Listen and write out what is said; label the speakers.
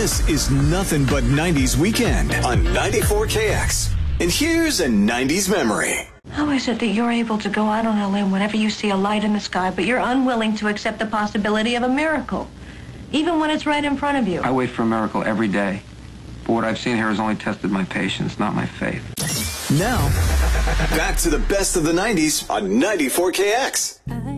Speaker 1: This is nothing but 90s weekend on 94KX. And here's a 90s memory.
Speaker 2: How is it that you're able to go out on a limb whenever you see a light in the sky, but you're unwilling to accept the possibility of a miracle, even when it's right in front of you?
Speaker 3: I wait for a miracle every day. But what I've seen here has only tested my patience, not my faith.
Speaker 1: Now, back to the best of the 90s on 94KX.